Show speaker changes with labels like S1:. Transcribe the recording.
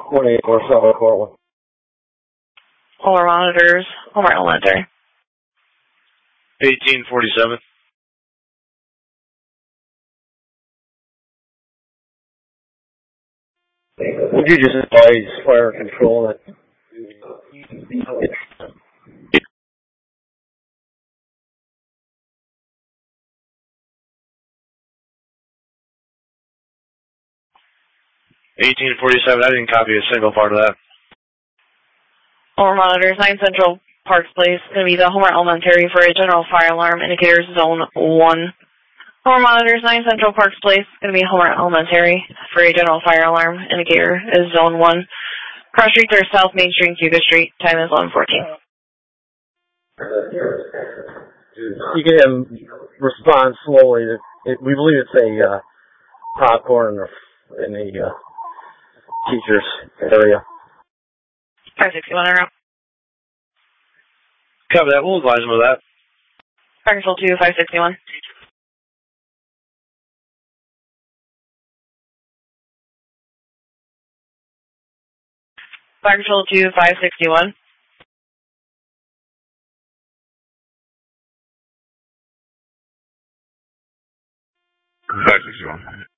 S1: 2847 Cortland.
S2: All our monitors, Homer Elementary.
S3: 1847.
S1: Would you just advise fire control that
S3: 1847, I didn't copy a single part of that.
S2: All our monitors, 9 Central Parks Place, going to be the Homer Elementary for a general fire alarm, indicators zone 1. Homer monitors, 9 Central Parks Place, going to be Homer Elementary for a general fire alarm, indicator is zone 1. Cross streets are South Main Street, Cuba Street, time is 11:14.
S1: you can have them respond slowly. We believe it's a popcorn in the teacher's area.
S2: 561 en route.
S3: Copy that. We'll advise them of that.
S2: Fire Control 2, 561. Fire Control 2, 561.
S3: 561.